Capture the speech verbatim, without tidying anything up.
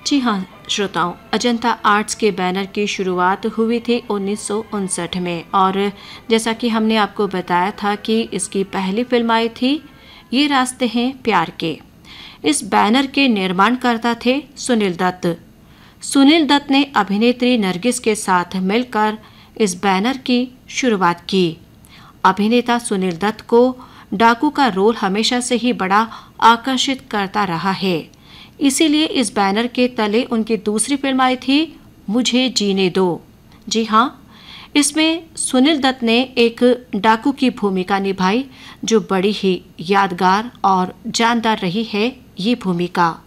जी हाँ श्रोताओं, अजंता आर्ट्स के बैनर की शुरुआत हुई थी उन्नीस सौ उनसठ में और जैसा कि हमने आपको बताया था कि इसकी पहली फिल्म आई थी ये रास्ते हैं प्यार के। इस बैनर के निर्माणकर्ता थे सुनील दत्त। सुनील दत्त ने अभिनेत्री नरगिस के साथ मिलकर इस बैनर की शुरुआत की। अभिनेता सुनील दत्त को डाकू का रोल हमेशा से ही बड़ा आकर्षित करता रहा है, इसीलिए इस बैनर के तले उनकी दूसरी फिल्म आई थी मुझे जीने दो। जी हाँ, इसमें सुनील दत्त ने एक डाकू की भूमिका निभाई जो बड़ी ही यादगार और जानदार रही है ये भूमिका।